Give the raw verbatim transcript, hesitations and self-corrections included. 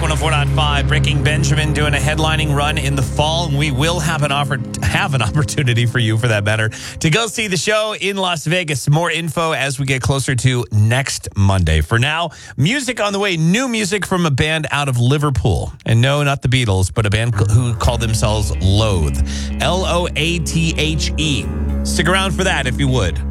one oh four point five. Breaking Benjamin doing a headlining run in the fall. And we will have an offer, have an opportunity for you, for that matter, to go see the show in Las Vegas. More info as we get closer to next Monday. For now, music on the way. New music from a band out of Liverpool. And no, not the Beatles, but a band who call themselves Loathe. L O A T H E. Stick around for that if you would.